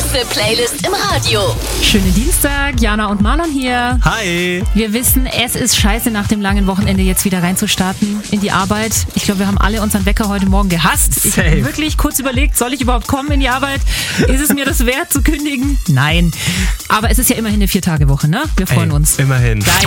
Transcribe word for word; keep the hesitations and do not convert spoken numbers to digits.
beste Playlist im Radio. Schönen Dienstag, Jana und Marlon hier. Hi. Wir wissen, es ist scheiße, nach dem langen Wochenende jetzt wieder reinzustarten in die Arbeit. Ich glaube, wir haben alle unseren Wecker heute Morgen gehasst. Ich habe wirklich kurz überlegt, soll ich überhaupt kommen in die Arbeit? Ist es mir das wert zu kündigen? Nein. Aber es ist ja immerhin eine Vier-Tage-Woche, ne? Wir freuen Ey, uns. Immerhin. Geil.